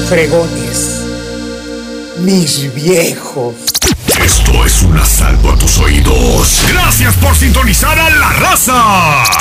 fregones. Mis viejos. Esto es un asalto a tus oídos. Gracias por sintonizar a La Raza.